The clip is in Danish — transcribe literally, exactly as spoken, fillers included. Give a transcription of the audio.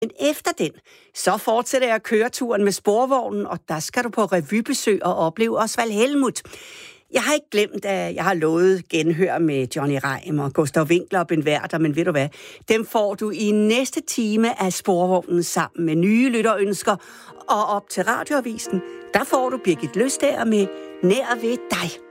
Men efter den, så fortsætter jeg køreturen med sporvognen, og der skal du på revybesøg og opleve Osvald Helmuth. Jeg har ikke glemt, at jeg har lovet genhør med Johnny Reim og Gustav Winkler og Ben Werther, men ved du hvad? Dem får du i næste time af Sporvognen sammen med nye lytterønsker. Og op til Radioavisen, der får du Birgit Løstager med Nær ved dig.